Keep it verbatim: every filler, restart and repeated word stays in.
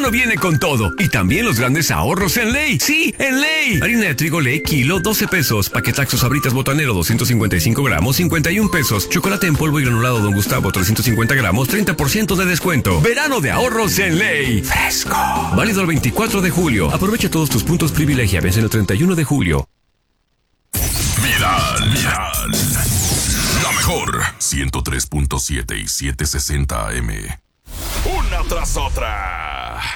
verano viene con todo. Y también los grandes ahorros en Ley. ¡Sí, en Ley! Harina de trigo Ley, kilo, doce pesos. Paquetaxo Sabritas Botanero, doscientos cincuenta y cinco gramos, cincuenta y un pesos. Chocolate en polvo y granulado Don Gustavo, trescientos cincuenta gramos, treinta por ciento de descuento. Verano de ahorros en Ley. Fresco. Válido el veinticuatro de julio. Aprovecha todos tus puntos privilegia. Vence el treinta y uno de julio. Viral, viral. La mejor. ciento tres punto siete y setecientos sesenta A M. Una tras otra.